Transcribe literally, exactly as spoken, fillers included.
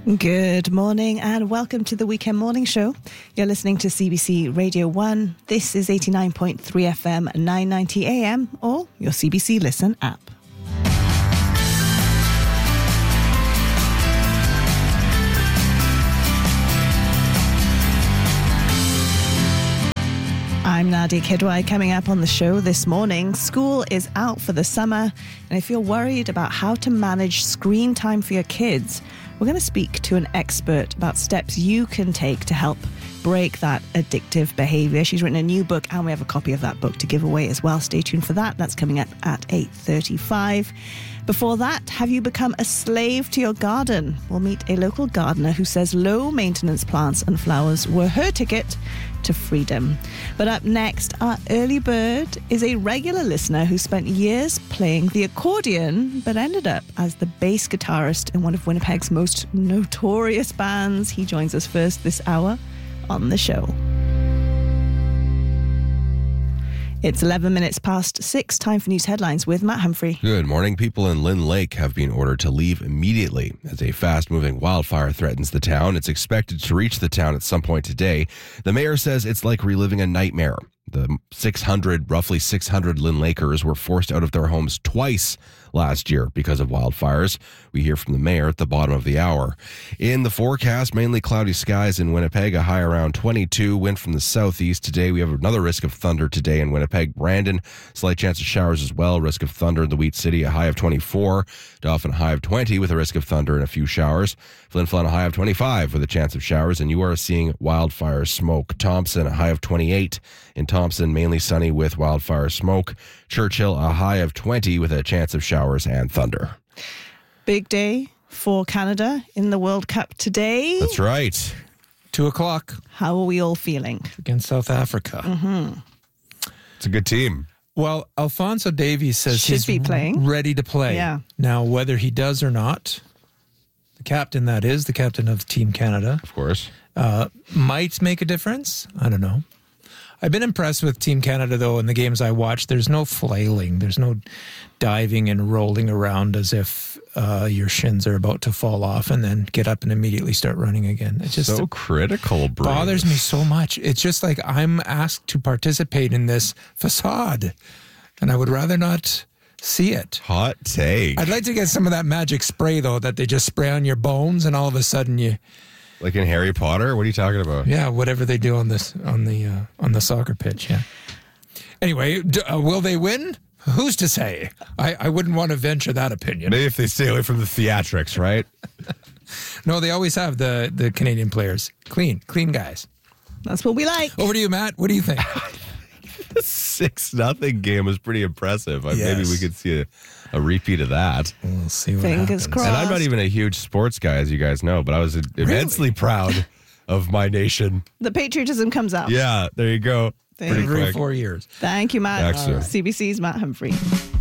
Good morning and welcome to the Weekend Morning Show. You're listening to C B C Radio one. This is eighty-nine point three F M, nine ninety A M, or your C B C Listen app. I'm Nadia Kidwai. Coming up on the show this morning, school is out for the summer, and if you're worried about how to manage screen time for your kids, we're going to speak to an expert about steps you can take to help break that addictive behaviour. She's written a new book, and we have a copy of that book to give away as well. Stay tuned for that. That's coming up at eight thirty-five. Before that, have you become a slave to your garden? We'll meet a local gardener who says low-maintenance plants and flowers were her ticket to freedom. But up next, our early bird is a regular listener who spent years playing the accordion, but ended up as the bass guitarist in one of Winnipeg's most notorious bands. He joins us first this hour on the show. It's eleven minutes past six. Time for news headlines with Matt Humphrey. Good morning. People in Lynn Lake have been ordered to leave immediately as a fast-moving wildfire threatens the town. It's expected to reach the town at some point today. The mayor says it's like reliving a nightmare. The six hundred, roughly six hundred Lynn Lakers were forced out of their homes twice last year because of wildfires. We hear from the mayor at the bottom of the hour. In the forecast, mainly cloudy skies in Winnipeg, a high around twenty-two, wind from the southeast. Today, we have another risk of thunder today in Winnipeg. Brandon, slight chance of showers as well. Risk of thunder in the Wheat City, a high of twenty-four. Dauphin, a high of twenty with a risk of thunder and a few showers. Flin Flon, a high of twenty-five with a chance of showers, and you are seeing wildfire smoke. Thompson, a high of twenty-eight. In Thompson, mainly sunny with wildfire smoke. Churchill, a high of twenty with a chance of showers and thunder. Big day for Canada in the World Cup today. That's right. Two o'clock. How are we all feeling? Against South Africa. Mm-hmm. It's a good team. Well, Alphonso Davies says Should he's be playing. ready to play. Yeah. Now, whether he does or not, the captain, that is, the captain of Team Canada, Of course. uh, might make a difference. I don't know. I've been impressed with Team Canada, though, in the games I watched. There's no flailing. There's no diving and rolling around as if uh, your shins are about to fall off and then get up and immediately start running again. It just so critical, Bruce. bothers me so much. It's just like I'm asked to participate in this facade, and I would rather not see it. Hot take. I'd like to get some of that magic spray, though, that they just spray on your bones, and all of a sudden you... Like in Harry Potter? What are you talking about? Yeah, whatever they do on this on the uh, on the soccer pitch. Yeah. Anyway, d- uh, will they win? Who's to say? I, I wouldn't want to venture that opinion. Maybe if they stay away from the theatrics, right? No, they always have the the Canadian players clean, clean guys. That's what we like. Over to you, Matt. What do you think? The six nothing game was pretty impressive. Yes. Maybe we could see a, a repeat of that. We'll see what Fingers happens. crossed. And I'm not even a huge sports guy, as you guys know, but I was immensely proud of my nation. The patriotism comes out. Yeah, there you go. Thank Pretty you. Every quick. four years. Thank you, Matt. Excellent. C B C's Matt Humphrey.